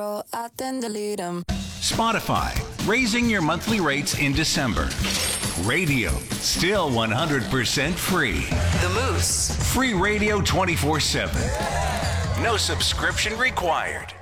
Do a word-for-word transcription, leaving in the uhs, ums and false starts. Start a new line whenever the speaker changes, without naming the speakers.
then delete them.
Spotify, raising your monthly rates in December. Radio, still one hundred percent free.
The Moose.
Free radio twenty-four seven. No subscription required.